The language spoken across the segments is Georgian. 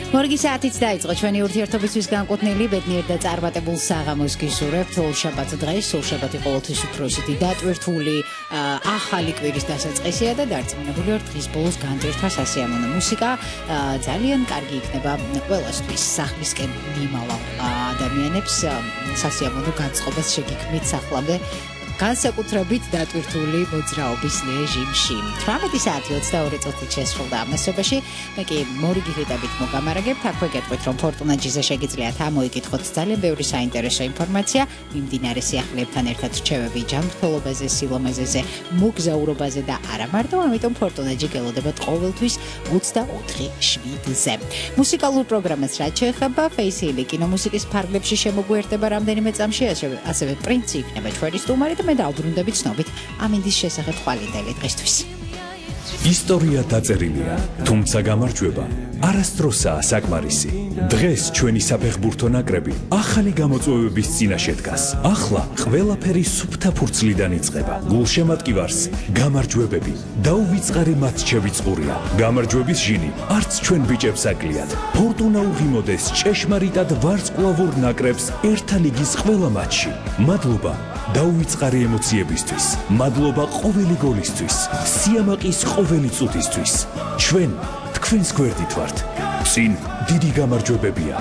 მორგი საათიც დაიწყო ჩვენი ურთიერთობისთვის განკუთვნილი ბედნიერ და წარმატებულ საღამოს გისურვებთ. ორშაბათ დღეს, ორშაბათი ყოველთვის უფრო ისეთი დატვირთული ახალი კვირის დასაწყისია და დარწმუნებული ვარ დღის ბოლოს განვერთა სასიამოვნო მუსიკა ძალიან კარგი იქნება ყველასთვის. სახლისკენ მიმავალ ადამიანებს სასიამოვნო განწყობას შეგიქმნით სახლამდე განსაკუთრებით დატვირთული მოძრაობის რეჟიმში. 18 საათი 22 წუთით შესრულდა ამასობაში. მე კი მორიგი რიტებით მოგამარაგებთ. აქვე გეტყვით, რომ ფორტუნაჯიზე შეგიძლიათ ამოიკითხოთ ძალიან ბევრი საინტერესო ინფორმაცია მიმდინარე სიახლეებთან ერთად რჩევები ჯანმრთელობაზე, სილამაზეზე, მოგზაურობაზე და არა მარტო, ამიტომ ფორტუნაჯი გელოდებათ ყოველთვის 24/7-ზე. მუსიკალურ პროგრამას რაც შეეხება, ფეისილი კინომუსიკის ფარგლებში შემოგვიერთდება რამდენიმე წამში, ასევე პრინცი იქნება ჩვენი სტუმარი და მე დავბრუნდებით ცნობით ამინდის შესახებ ხვალინდელი დღისთვის. ისტორია დაწერილია, თუმცა გამარჯვება არასდროსაა საკმარისი. დღეს ჩვენი საფეხბურთო ნაკრები ახალი გამოწვევების წინაშე დგას. ახლა ყველაფერი სუფთა ფურცლიდან იწყება. გულშემატკივარს გამარჯვებები დაუვიწყარი მატჩები წყურია. გამარჯვების ჟინი არც ჩვენ ბიჭებს აკლიათ. ფორტუნა უღიმოდეს ჭეშმარიტად ვარსკვლავურ ნაკრებს ერთა ლიგის ყველა მატჩში. მადლობა დაუვიწყარი ემოციებისთვის, მადლობა ყოველი გოლისთვის, სიამაყის ყოველი წუთისთვის. ჩვენ თქვენს გვერდით ვართ. წინ დიდი გამარჯვებებია.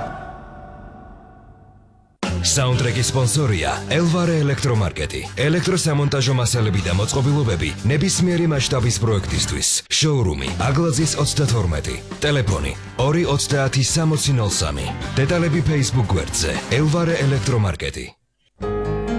საუნდტრეკის სპონსორია ელვარე ელექტრომარკეტი. ელექტროსამონტაჟო მასალები და მოწყობილობები ნებისმიერი მასშტაბის პროექტისთვის. შოურუმი აგლაძის 32. ტელეფონი 230 6003. დეტალები Facebook გვერდზე ელვარე ელექტრომარკეტი.